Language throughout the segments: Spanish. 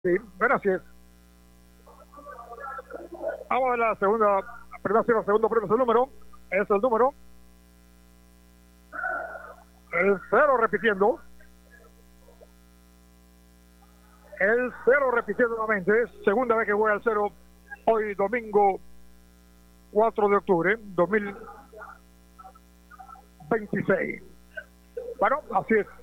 Sí, gracias. Vamos a la segunda, primera cifra, segundo premio, es el número. Es el número. El cero repitiendo. El cero repitiendo nuevamente. Segunda vez que voy al cero. Hoy domingo 4 de octubre 2026. Bueno, así es.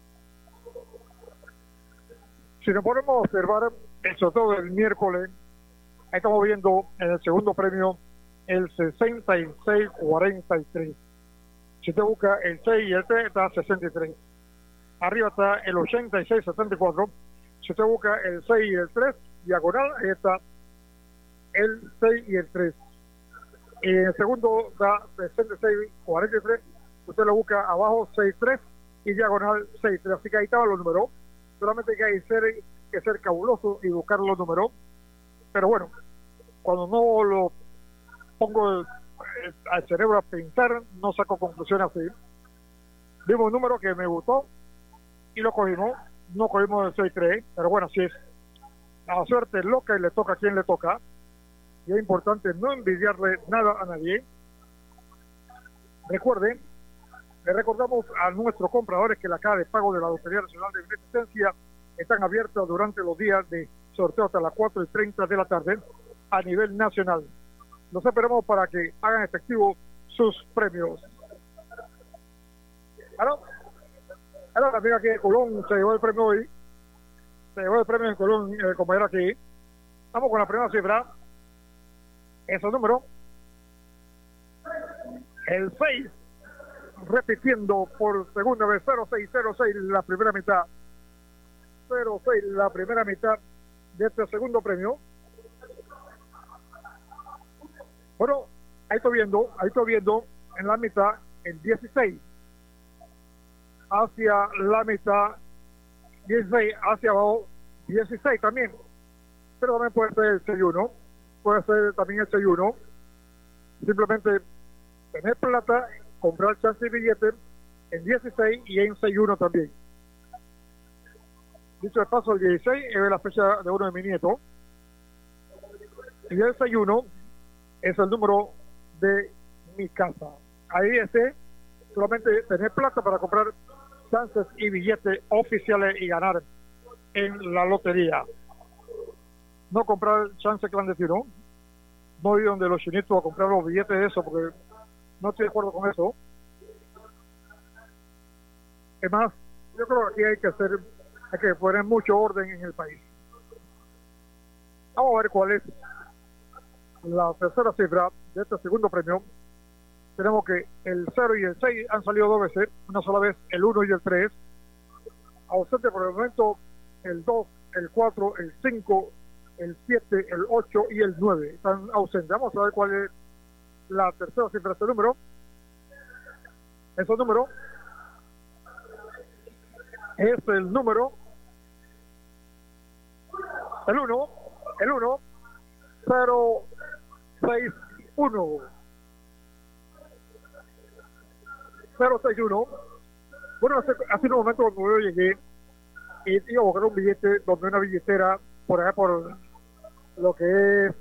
Si nos ponemos a observar el sorteo del miércoles, ahí estamos viendo en el segundo premio el 6643. Si te busca el 6 y el 3, está 63. Arriba está el 8674. Si te busca el 6 y el 3, diagonal, ahí está el 6 y el 3. Y en el segundo da 6643. Usted lo busca abajo 63 y diagonal 63. Así que ahí estaban los números. Solamente que hay que ser cabuloso y buscar los números. Pero bueno, cuando no lo pongo al cerebro a pensar, no saco conclusiones así. Vimos un número que me gustó y lo cogimos. No cogimos el 6-3, pero bueno, así es. La suerte es loca y le toca a quien le toca. Y es importante no envidiarle nada a nadie. Recuerden, le recordamos a nuestros compradores que la caja de pago de la Lotería Nacional de Beneficencia están abiertas durante los días de sorteo hasta las 4:30 de la tarde a nivel nacional. Los esperamos para que hagan efectivo sus premios. Ahora la amiga aquí de Colón se llevó el premio hoy. Se llevó el premio en Colón, el compañero aquí. Vamos con la primera cifra. Ese número. El 6. Repitiendo por segunda vez. 0606 la primera mitad. 06 la primera mitad de este segundo premio. Bueno, ahí estoy viendo en la mitad el 16. Hacia la mitad 16, hacia abajo 16 también. Pero también puede ser el 6-1. Puede ser también el 6-1. Simplemente tener plata, comprar chance y billete en 16 y en 6-1 también. Dicho de paso, el 16 es la fecha de uno de mi nieto. Y el 6-1 es el número de mi casa. Ahí solamente tener plata para comprar chances y billetes oficiales y ganar en la lotería. No comprar chance clandestino. No ir donde los chinitos a comprar los billetes de eso, porque no estoy de acuerdo con eso. Es más, yo creo que aquí hay que poner mucho orden en el país. Vamos a ver cuál es la tercera cifra de este segundo premio. Tenemos que el 0 y el 6 han salido dos veces, una sola vez el 1 y el 3. Ausente por el momento el 2, el 4, el 5, el 7, el 8 y el 9. Están ausentes. Vamos a ver cuál es la tercera cifra de este número. Ese número es el número el 1, 0, 6, 1. 061. Bueno, hace un momento cuando yo llegué y iba a buscar un billete donde una billetera por allá por lo que es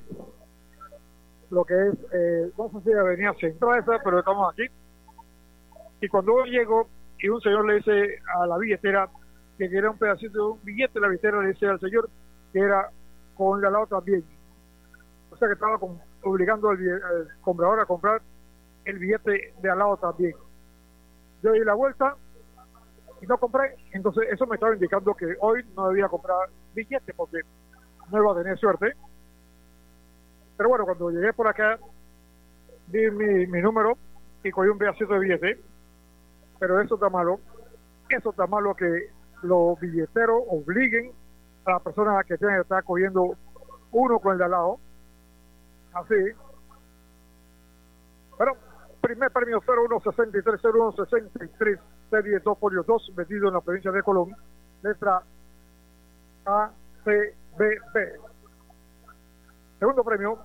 no sé si Avenida Central esa, pero estamos aquí. Y cuando yo llego y un señor le dice a la billetera que quería un pedacito de un billete, la billetera le dice al señor que era con el lado también. O sea que estaba obligando al comprador a comprar el billete de al lado también. Yo di la vuelta y no compré, entonces eso me estaba indicando que hoy no debía comprar billetes porque no iba a tener suerte. Pero bueno, cuando llegué por acá di mi número y cogí un pedacito de billete. Pero eso está malo que los billeteros obliguen a las personas que tienen que estar cogiendo uno con el de al lado así. Bueno, primer premio 0163 serie 2 folio 2, vendido en la provincia de Colón, letra ACBB. Segundo premio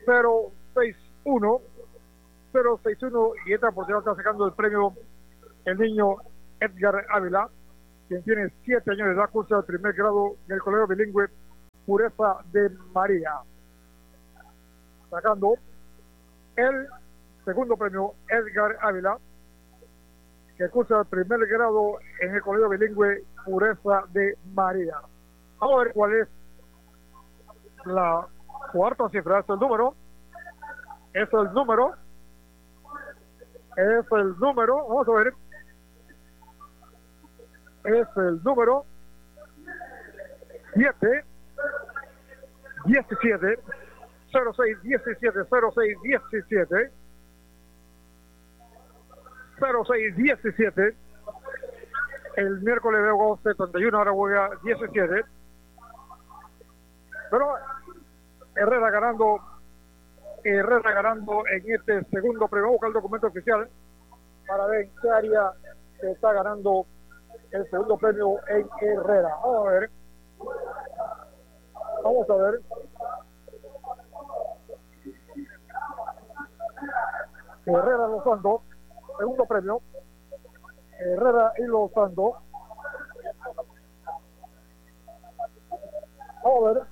061 y esta oportunidad está sacando el premio el niño Edgar Ávila, quien tiene 7 años de edad, cursa el primer grado en el colegio bilingüe Pureza de María. Sacando el segundo premio, Edgar Ávila, que cursa el primer grado en el colegio bilingüe Pureza de María. Vamos a ver cuál es la cuarta cifra. Es el número, vamos a ver, es el número 7, 17, 06, 17, 06, 17, 06, 17, el miércoles de agosto 71, ahora juega 17, pero Herrera ganando en este segundo premio. Vamos a buscar el documento oficial para ver en qué área se está ganando el segundo premio en Herrera. Vamos a ver. Herrera Los Santos, segundo premio. Herrera y Los Santos. Vamos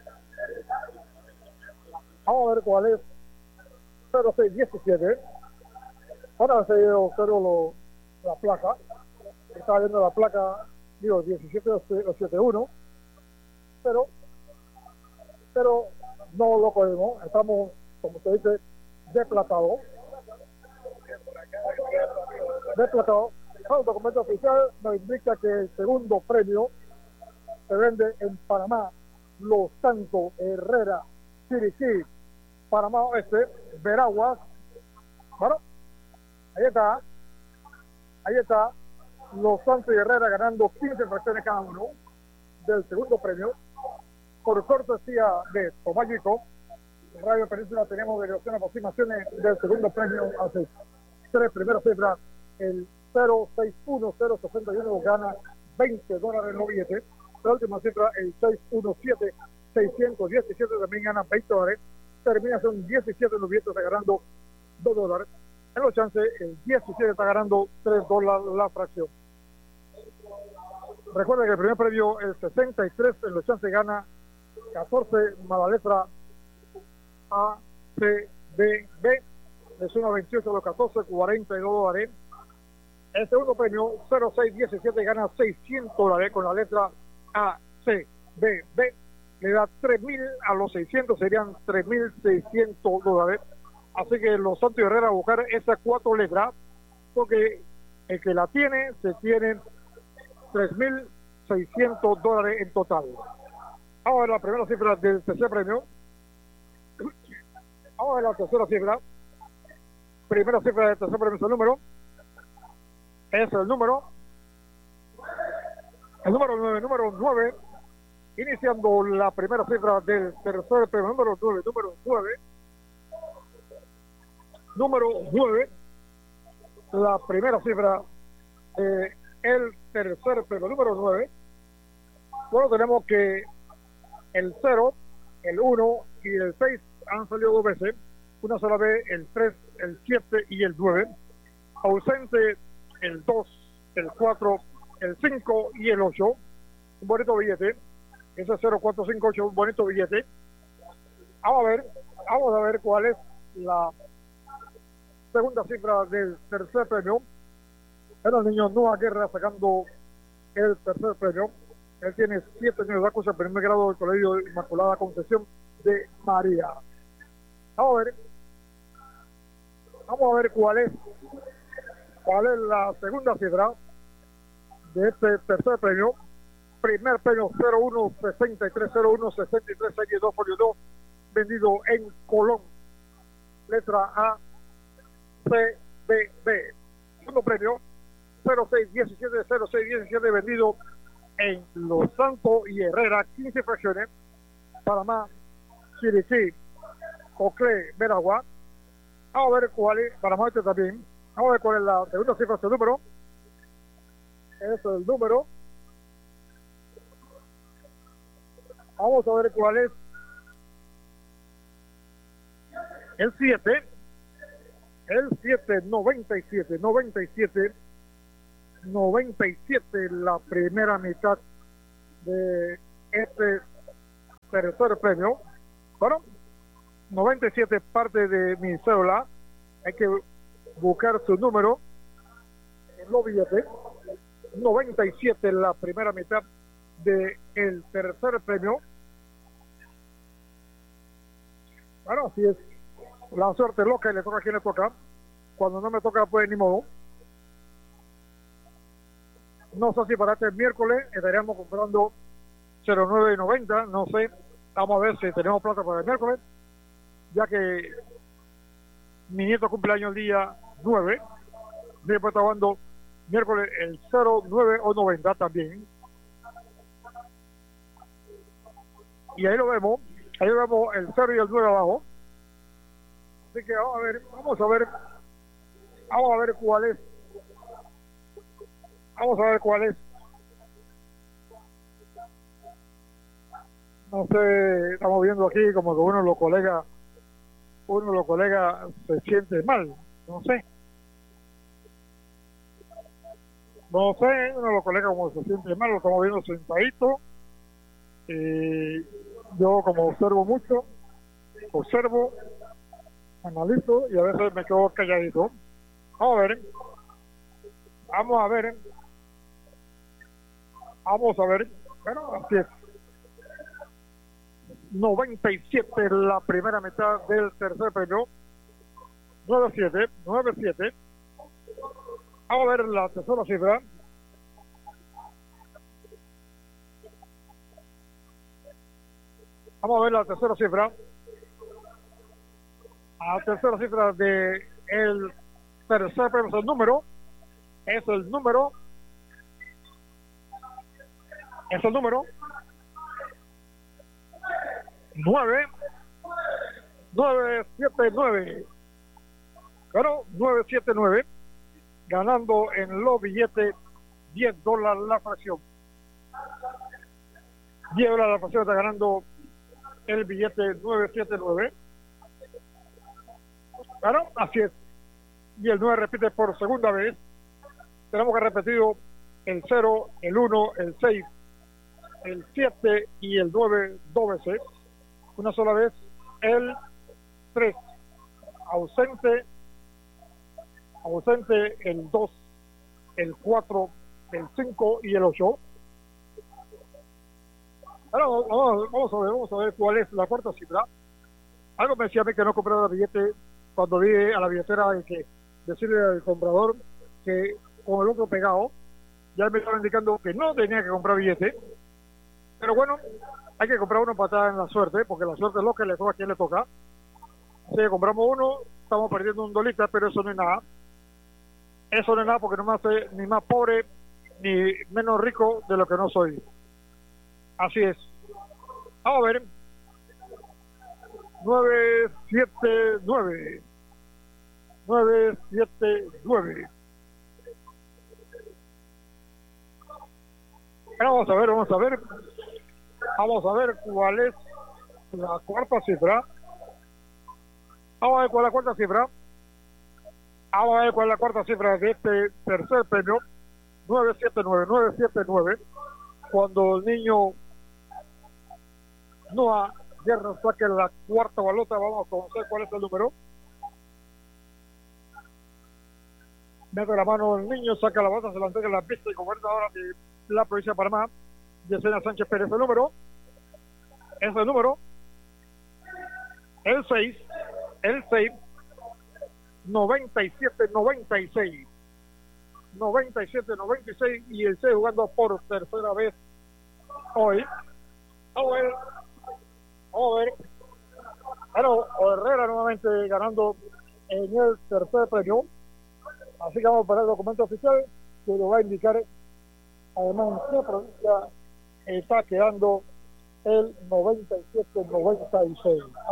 a ver cuál es. 0617. Ahora se observo la placa. Estaba viendo la placa, digo, 1771. Pero no lo cogemos. Estamos, como se dice, deplatados. El documento oficial nos indica que el segundo premio se vende en Panamá, Los Santos, Herrera, Chiriquí, Panamá Oeste, Veraguas. Bueno, ahí está Los Santos y Herrera ganando 15 fracciones cada uno del segundo premio por cortesía de Tomayico. En Radio Península tenemos derivaciones, aproximaciones del segundo premio hace 3 primeras cifras. El 061061 gana $20 en los billetes. La última cifra, el 617617 también gana $20. Terminación 17 en los billetes, está ganando $2. En los chances, el 17 está ganando $3 la fracción. Recuerden que el primer premio, el 63 en los chances, gana 14 más la letra A, C, D, B. Le suma 28 a los 14, $42. El segundo premio, 0617, gana $600 con la letra A, C, B, B. Le da 3.000 a los 600, serían $3.600. Así que Los Santos y Herrera a buscar esas 4 letras, porque el que la tiene, se tiene $3.600 en total. Ahora la primera cifra del tercer premio. Ahora la tercera cifra. Primera cifra del tercer premio es el número. Es el número 9. Iniciando la primera cifra del tercer premio, número 9. La primera cifra el tercer premio, número 9. Bueno, tenemos que el 0, el 1 y el 6 han salido 2 veces. Una sola vez, el 3, el 7 y el 9. Ausente el 2, el 4, el 5 y el 8. Un bonito billete. Ese 0, 4, 5, 8, un bonito billete. Vamos a ver cuál es la segunda cifra del tercer premio. Era el niño Noah Guerra sacando el tercer premio. Él tiene 7 años de edad, cursa el primer grado del Colegio Inmaculada Concepción de María. Vamos a ver cuál es la segunda cifra de este tercer premio. Primer premio 0163, 0163, serie 2 folio 2, vendido en Colón. Letra A, C, B, B. Segundo premio 0617, 0617, vendido en Los Santos y Herrera, 15 fracciones. Panamá, Chiriquí, Coclé, Veragua. Vamos a ver cuál es, Panamá este también. Vamos a ver cuál es la segunda cifra de este número. Es el número. Vamos a ver cuál es el 7. El 7, 97, la primera mitad de este tercer premio. Bueno, 97 parte de mi cédula. Hay que buscar su número en los billetes. 97 la primera mitad del tercer premio. Bueno, así es. La suerte loca y le toca a quien le toca. Cuando no me toca, pues ni modo. No sé si para este miércoles estaríamos comprando 09.90, no sé. Vamos a ver si tenemos plata para el miércoles, ya que mi nieto cumpleaños el día 9. Después está jugando miércoles el 09 o 90 también. Y ahí lo vemos el 0 y el 9 abajo. Así que vamos a ver cuál es. Vamos a ver cuál es. No sé, estamos viendo aquí como que uno de los colegas se siente mal, no sé, uno de los colegas como se siente mal, lo estamos viendo sentadito, y yo como observo, analizo y a veces me quedo calladito. Vamos a ver, bueno, así es. 97 la primera mitad del tercer premio. 97. Vamos a ver la tercera cifra. La tercera cifra de el tercer premio es el número 979. Bueno, 979, ganando en los billetes $10 la fracción. $10 la fracción está ganando el billete 979. Bueno, así es. Y el 9 repite por segunda vez. Tenemos que repetir el 0, el 1, el 6, el 7 y el 9 dos veces. Una sola vez el 3, ausente el 2, el 4, el 5 y el 8. Ahora vamos a ver cuál es la cuarta cifra. Algo me decía a mí que no comprara el billete cuando vi a la billetera y que decirle al comprador que con el otro pegado ya me estaba indicando que no tenía que comprar billete. Pero bueno, hay que comprar uno para estar en la suerte, porque la suerte es lo que le toca a quien le toca. Si compramos uno, estamos perdiendo $1, pero eso no es nada. Eso no es nada porque no me hace ni más pobre ni menos rico de lo que no soy. Así es. Vamos a ver. 979. Vamos a ver cuál es la cuarta cifra. Vamos a ver cuál es la cuarta cifra de este tercer premio. 979. Cuando el niño Noah Guerra saque la cuarta balota, vamos a conocer cuál es el número. Mete la mano el niño, saca la balota, se la entrega en la pista y gobernadora de la provincia de Panamá, Yesenia Sánchez Pérez. El número es el 6 97-96 y el 6 jugando por tercera vez hoy. Vamos a ver. Bueno, Herrera nuevamente ganando en el tercer premio. Así que vamos a poner el documento oficial que lo va a indicar además en qué provincia está quedando el 97-96.